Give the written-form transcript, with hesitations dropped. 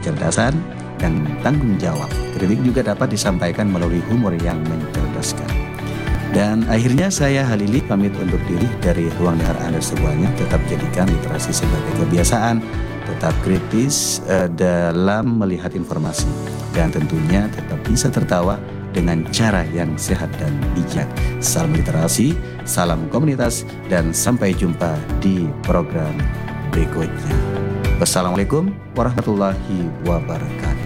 kecerdasan, dan tanggung jawab. Kritik juga dapat disampaikan melalui humor yang mencerdaskan. Dan akhirnya saya Halili pamit undur diri dari ruang dengar Anda semuanya. Tetap jadikan literasi sebagai kebiasaan, tetap kritis dalam melihat informasi, dan tentunya tetap bisa tertawa dengan cara yang sehat dan bijak. Salam literasi, salam komunitas, dan sampai jumpa di program berikutnya. Wassalamualaikum warahmatullahi wabarakatuh.